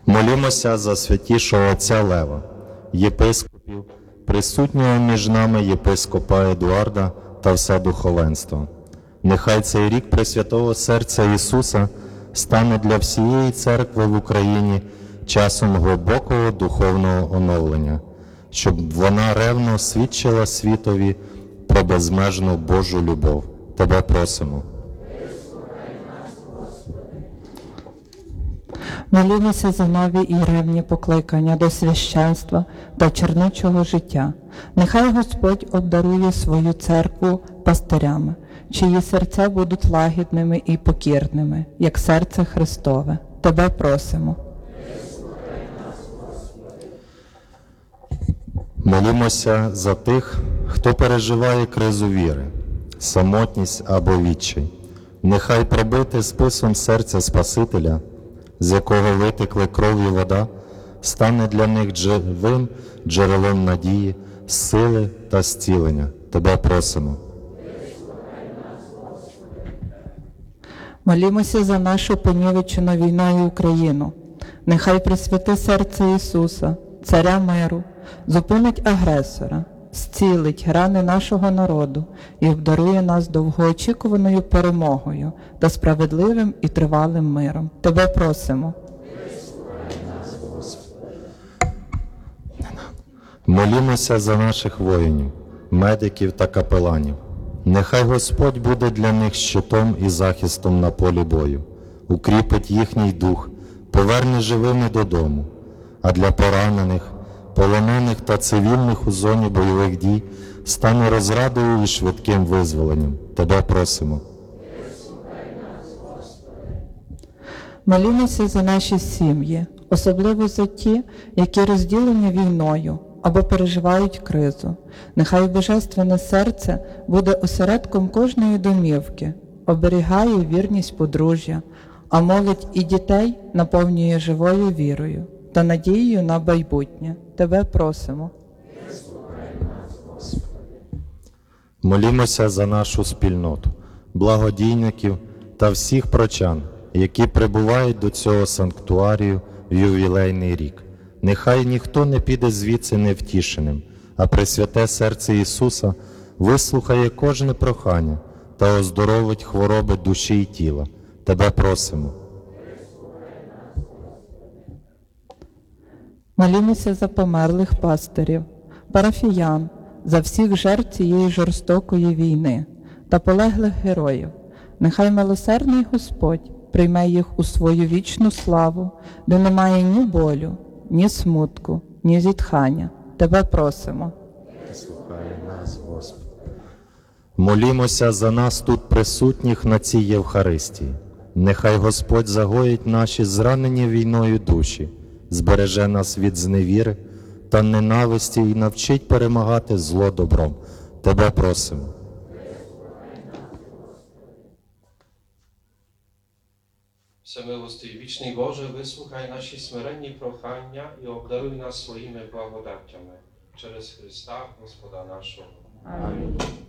Молімося за святішого отця Лева, єпископів, присутнього між нами єпископа Едуарда та все духовенство. Нехай цей рік Пресвятого Серця Ісуса стане для всієї церкви в Україні часом глибокого духовного оновлення, щоб вона ревно свідчила світові про безмежну Божу любов. Тебе просимо. Молімося за нові і ревні покликання до священства та черничого життя. Нехай Господь обдарує свою церкву пастирями, чиї серця будуть лагідними і покірними, як серце Христове. Тебе просимо. Молімося за тих, хто переживає кризу віри, самотність або відчай. Нехай пробите списом серця Спасителя, з якого витекли кров і вода, стане для них живим джерелом надії, сили та зцілення. Тебе просимо. Молімося за нашу понівечену війною Україну. Нехай присвяти серце Ісуса, Царя миру, зупинить агресора, зцілить рани нашого народу і обдарує нас довгоочікуваною перемогою та справедливим і тривалим миром. Тебе просимо. Молімося за наших воїнів, медиків та капеланів. Нехай Господь буде для них щитом і захистом на полі бою, укріпить їхній дух, поверне живими додому, а для поранених, полонених та цивільних у зоні бойових дій стане розрадою і швидким визволенням. Тебе просимо. Молімося за наші сім'ї, особливо за ті, які розділені війною або переживають кризу. Нехай Божественне серце буде осередком кожної домівки, оберігає вірність подружжя, а молодь і дітей наповнює живою вірою та надією на майбутнє. Тебе просимо. Молімося за нашу спільноту, благодійників та всіх прочан, які прибувають до цього санктуарію в ювілейний рік. Нехай ніхто не піде звідси невтішеним, а Пресвяте Серце Ісуса вислухає кожне прохання та оздоровить хвороби душі і тіла. Тебе просимо. Молімося за померлих пастирів, парафіян, за всіх жертв цієї жорстокої війни та полеглих героїв. Нехай милосердний Господь прийме їх у свою вічну славу, де немає ні болю, ні смутку, ні зітхання. Тебе просимо. Слухай нас, Господи. Молімося за нас тут присутніх на цій Євхаристії. Нехай Господь загоїть наші зранені війною душі, збереже нас від зневіри та ненависті і навчить перемагати зло добром. Тебе просимо. Всемилостий вічний Боже, вислухай наші смиренні прохання і обдаруй нас своїми благодаттями через Христа Господа нашого. Амінь.